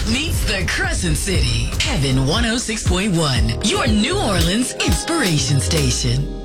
meets the Crescent City. Heaven 106.1, your New Orleans inspiration station.